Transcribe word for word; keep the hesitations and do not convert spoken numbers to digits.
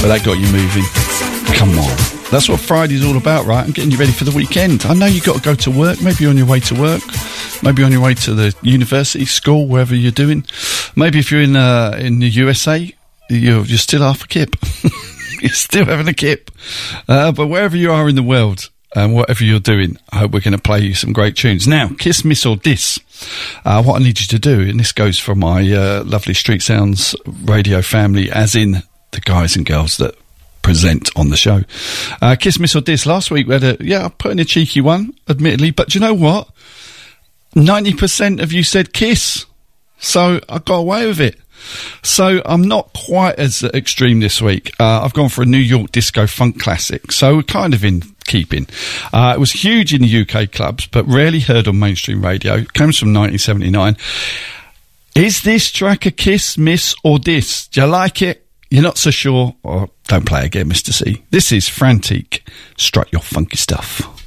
but that got you moving. Come on. That's what Friday's all about, right? I'm getting you ready for the weekend. I know you've got to go to work. Maybe you're on your way to work. Maybe on your way to the university, school, wherever you're doing. Maybe if you're in uh, in the U S A, you're, you're still half a kip. You're still having a kip. Uh, but wherever you are in the world, and whatever you're doing, I hope we're going to play you some great tunes. Now, Kiss, Miss or Diss. Uh, what I need you to do, and this goes for my uh, lovely Street Sounds radio family, as in the guys and girls that present on the show. Uh, Kiss, Miss or Diss. Last week we had a, yeah, I put in a cheeky one, admittedly, but do you know what? ninety percent of you said Kiss. So I got away with it. So I'm not quite as extreme this week. Uh, I've gone for a New York disco funk classic. So we're kind of in keeping. Uh, it was huge in the U K clubs, but rarely heard on mainstream radio. It comes from nineteen seventy-nine. Is this track a Kiss, Miss or Diss? Do you like it? You're not so sure? Or don't play again, Mister C. This is Frantique. Strut your funky stuff.